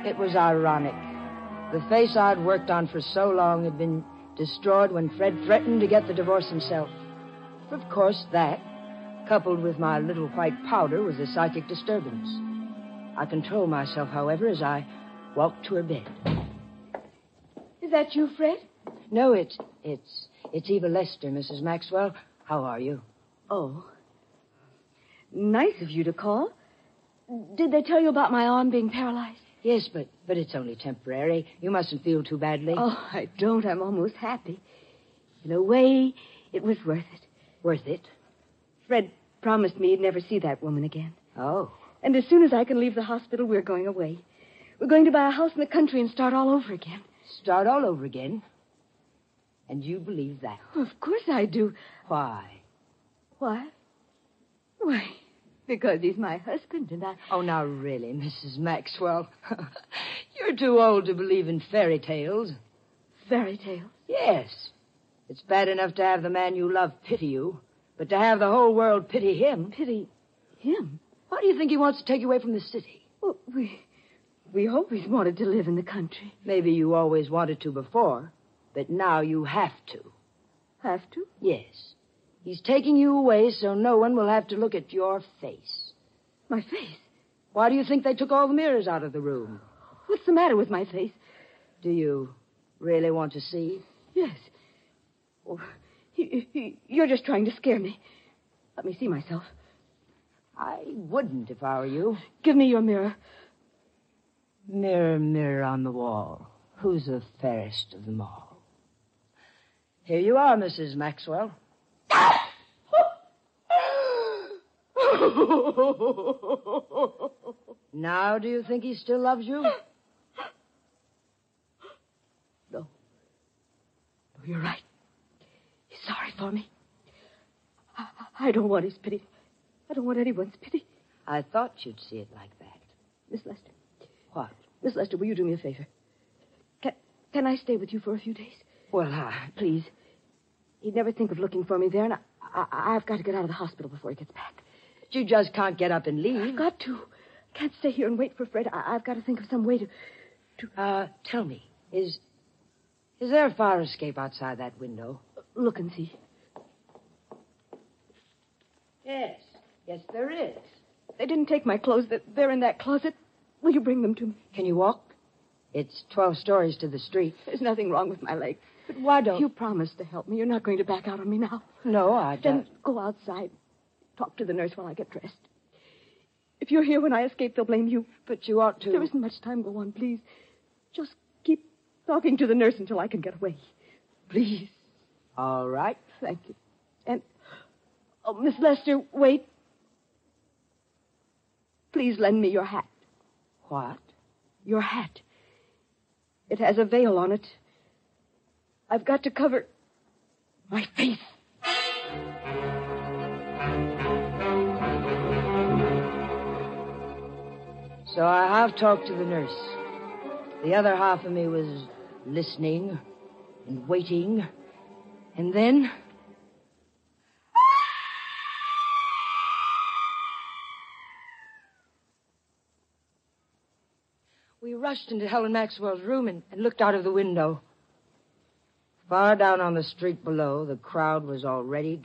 It was ironic. The face I'd worked on for so long had been destroyed when Fred threatened to get the divorce himself. Of course, that, coupled with my little white powder, was a psychic disturbance. I controlled myself, however, as I walked to her bed. Is that you, Fred? No, it's Eva Lester, Mrs. Maxwell. How are you? Oh. Nice of you to call. Did they tell you about my arm being paralyzed? Yes, but it's only temporary. You mustn't feel too badly. Oh, I don't. I'm almost happy. In a way, it was worth it. Worth it? Fred promised me he'd never see that woman again. Oh. And as soon as I can leave the hospital, we're going away. We're going to buy a house in the country and start all over again. Start all over again? And you believe that? Oh, of course I do. Why? Why? Why, because he's my husband and I... Oh, now really, Mrs. Maxwell. You're too old to believe in fairy tales. Fairy tales? Yes. It's bad enough to have the man you love pity you, but to have the whole world pity him... Pity him? Why do you think he wants to take you away from the city? Well, we always wanted to live in the country. Maybe you always wanted to before, but now you have to. Have to? Yes. He's taking you away so no one will have to look at your face. My face? Why do you think they took all the mirrors out of the room? What's the matter with my face? Do you really want to see? Yes. Oh, you're just trying to scare me. Let me see myself. I wouldn't if I were you. Give me your mirror. Mirror, mirror on the wall. Who's the fairest of them all? Here you are, Mrs. Maxwell. Now, do you think he still loves you? No. No, you're right. He's sorry for me. I don't want his pity. I don't want anyone's pity. I thought you'd see it like that. Miss Lester. What? Miss Lester, will you do me a favor? Can I stay with you for a few days? Well, Please. He'd never think of looking for me there, and I've got to get out of the hospital before he gets back. You just can't get up and leave. I've got to. I can't stay here and wait for Fred. I've got to think of some way to... Tell me, is there a fire escape outside that window? Look and see. Yes, there is. They didn't take my clothes. They're in that closet. Will you bring them to me? Can you walk? It's 12 stories to the street. There's nothing wrong with my leg. But why don't... You promised to help me. You're not going to back out on me now. No, I don't. Then go outside. Talk to the nurse while I get dressed. If you're here when I escape, they'll blame you. But you ought to... There isn't much time. Go on, please. Just keep talking to the nurse until I can get away. Please. All right. Thank you. And... Oh, Miss Lester, wait. Please lend me your hat. What? Your hat. It has a veil on it. I've got to cover my face. So I half talked to the nurse. The other half of me was listening and waiting. And then... we rushed into Helen Maxwell's room and looked out of the window. Far down on the street below, the crowd was already